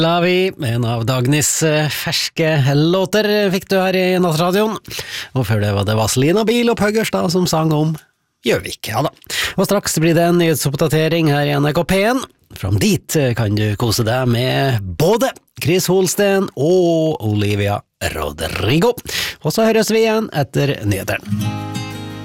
Lavi, en av Dagnis ferske låter fikk du her i Nattradioen. Og før det var det Vazelina Bil og Pøggerstad som sang om Gjøvik, ja da. Og straks blir det en nyhetsoppdatering her i NRK P1. From dit kan du kose deg med både Chris Holsten og Olivia Rodrigo. Og så høres vi igjen etter nyheteren.